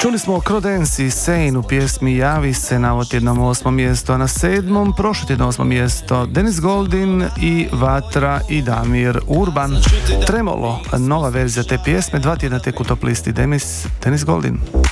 Čuli smo Creedence i Sane u pjesmi Javi se na ovo tjednom 8. mjesto, a na 7. prošlo tjedno 8. mjesto Dennis Goldin i Vatra i Damir Urban. Tremolo, nova verzija te pjesme, 2 tjedna tek u top listi Dennis Goldin.